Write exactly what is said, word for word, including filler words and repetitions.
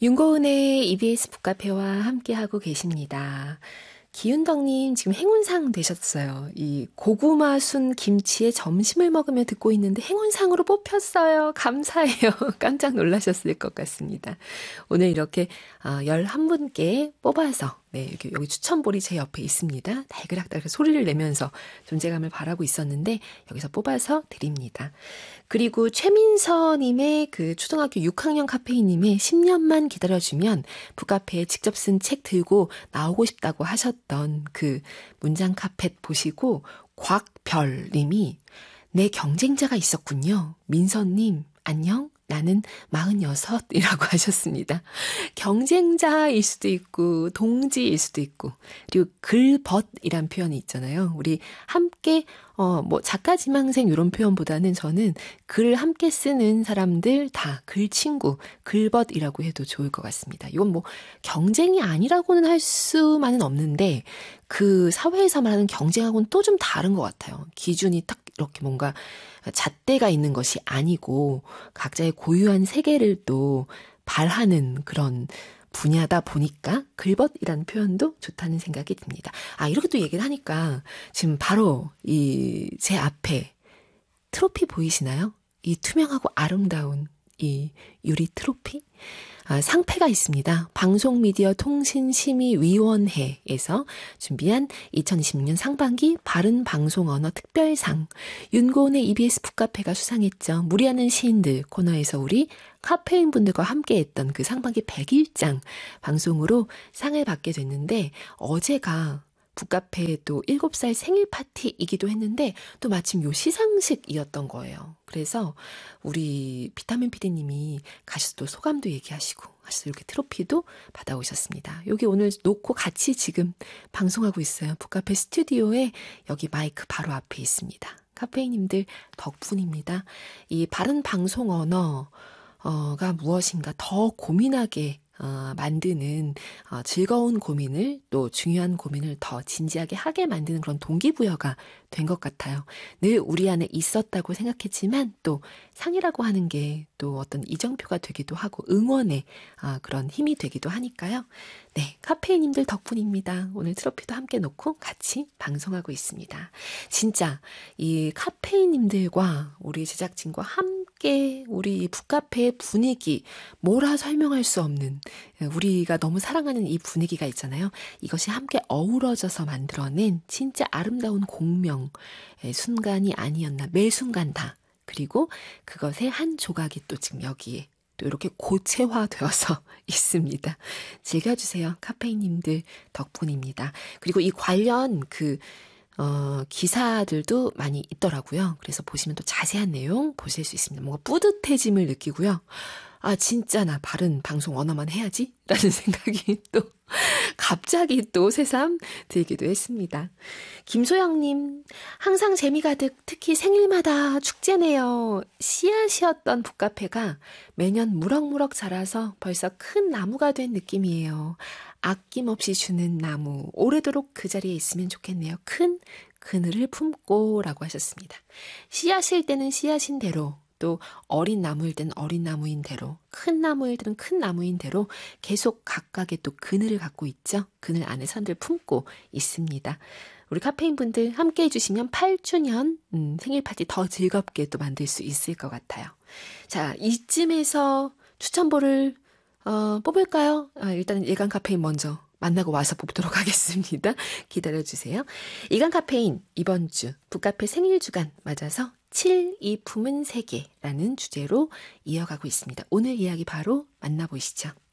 윤고은의 이비에스 북카페와 함께하고 계십니다. 기윤덕님 지금 행운상 되셨어요. 이 고구마 순 김치에 점심을 먹으며 듣고 있는데 행운상으로 뽑혔어요. 감사해요. 깜짝 놀라셨을 것 같습니다. 오늘 이렇게 열한 분께 뽑아서 네, 여기, 여기 추천볼이 제 옆에 있습니다. 달그락달그락 소리를 내면서 존재감을 바라고 있었는데 여기서 뽑아서 드립니다. 그리고 최민서님의 그 초등학교 육 학년 카페인님의 십 년만 기다려주면 북카페에 직접 쓴 책 들고 나오고 싶다고 하셨던 그 문장 카펫 보시고 곽별님이 내 경쟁자가 있었군요. 민서님 안녕? 나는 마흔여섯이라고 하셨습니다. 경쟁자일 수도 있고 동지일 수도 있고 그리고 글벗이란 표현이 있잖아요. 우리 함께 어, 뭐 작가 지망생 이런 표현보다는 저는 글 함께 쓰는 사람들 다 글친구, 글벗이라고 해도 좋을 것 같습니다. 이건 뭐 경쟁이 아니라고는 할 수만은 없는데 그 사회에서 말하는 경쟁하고는 또 좀 다른 것 같아요. 기준이 딱 이렇게 뭔가 잣대가 있는 것이 아니고 각자의 고유한 세계를 또 발하는 그런 분야다 보니까 글벗이라는 표현도 좋다는 생각이 듭니다. 아, 이렇게 또 얘기를 하니까 지금 바로 이 제 앞에 트로피 보이시나요? 이 투명하고 아름다운 이 유리 트로피? 아, 상패가 있습니다. 방송미디어통신심의위원회에서 준비한 이천이십육 년 상반기 바른방송언어 특별상 윤고은의 이비에스 북카페가 수상했죠. 무리하는 시인들 코너에서 우리 카페인 분들과 함께했던 그 상반기 백 일장 방송으로 상을 받게 됐는데 어제가 북카페의 또 일곱 살 생일 파티이기도 했는데 또 마침 요 시상식이었던 거예요. 그래서 우리 비타민 피디님이 가셔서 또 소감도 얘기하시고 하셔서 이렇게 트로피도 받아오셨습니다. 여기 오늘 놓고 같이 지금 방송하고 있어요. 북카페 스튜디오에 여기 마이크 바로 앞에 있습니다. 카페인님들 덕분입니다. 이 바른 방송 언어가 무엇인가 더 고민하게 어, 만드는 어, 즐거운 고민을 또 중요한 고민을 더 진지하게 하게 만드는 그런 동기부여가 된 것 같아요. 늘 우리 안에 있었다고 생각했지만 또 상이라고 하는 게 또 어떤 이정표가 되기도 하고 응원의 어, 그런 힘이 되기도 하니까요. 네, 카페인님들 덕분입니다. 오늘 트로피도 함께 놓고 같이 방송하고 있습니다. 진짜 이 카페인님들과 우리 제작진과 함께 우리 북카페의 분위기 뭐라 설명할 수 없는 우리가 너무 사랑하는 이 분위기가 있잖아요. 이것이 함께 어우러져서 만들어낸 진짜 아름다운 공명의 순간이 아니었나. 매 순간 다. 그리고 그것의 한 조각이 또 지금 여기에 또 이렇게 고체화되어서 있습니다. 즐겨주세요. 카페인님들 덕분입니다. 그리고 이 관련 그 어, 기사들도 많이 있더라고요. 그래서 보시면 또 자세한 내용 보실 수 있습니다. 뭔가 뿌듯해짐을 느끼고요. 아, 진짜 나 바른 방송 언어만 해야지? 라는 생각이 또 갑자기 또 새삼 들기도 했습니다. 김소영님, 항상 재미가득 특히 생일마다 축제네요. 씨앗이었던 북카페가 매년 무럭무럭 자라서 벌써 큰 나무가 된 느낌이에요. 아낌없이 주는 나무, 오래도록 그 자리에 있으면 좋겠네요. 큰 그늘을 품고 라고 하셨습니다. 씨앗일 때는 씨앗인 대로 또 어린 나무일 때는 어린 나무인 대로 큰 나무일 때는 큰 나무인 대로 계속 각각의 또 그늘을 갖고 있죠. 그늘 안에 사람들 품고 있습니다. 우리 카페인 분들 함께 해주시면 팔 주년 음, 생일 파티 더 즐겁게 또 만들 수 있을 것 같아요. 자, 이쯤에서 추천볼을 어, 뽑을까요? 아, 일단은 일간 카페인 먼저 만나고 와서 뽑도록 하겠습니다. 기다려주세요. 일간 카페인 이번 주 북카페 생일 주간 맞아서 칠, 이 품은 세계라는 주제로 이어가고 있습니다. 오늘 이야기 바로 만나보시죠.